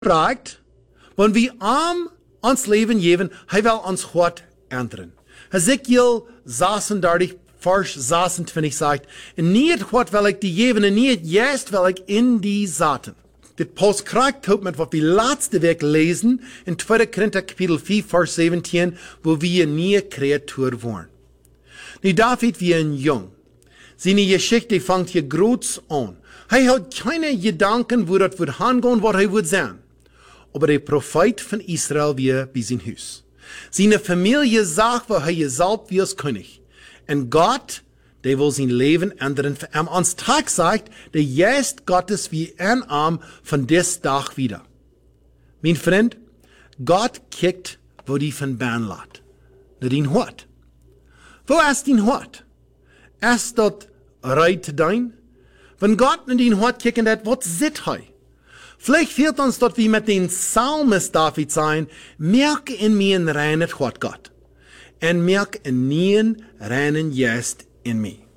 Sagt, wenn wir ons Leben geben, hij will ons God ändern. Ezekiel 36, Vers 26 sagt, niet God will ich die geben, en niet juist will ich in die zaten. Dit Paul's krijgt op met wat we laatste week lezen in 2 Korinther kapitel 4, Vers 17, wo wir nie Kreatur worden. Nu David wie ein Jung. Seine Geschichte fängt hier groß an. Hij hat keine Gedanken, wo das wird hingehen, was er wird sein. Aber der Prophet von Israel wie bei sein Haus. Seine Familie sagt, wo er gesalbt wie als König. Und Gott, der will sein Leben ändern. Ans Tag sagt, der Geist Gottes wie ein Arm von des Tag wieder. Mein Freund, Gott kickt, wo die von Bern lässt. Nicht in Hort. Wo ist dein Hort? Ist dort reit dein? Wenn Gott in dein Hort kicken hat, was sieht er? Vielleicht fehlt uns dort wie mit den Psalmist David sein, merke in mir ein reines Hort Gott. Und merke in mir reinen Geist in mir.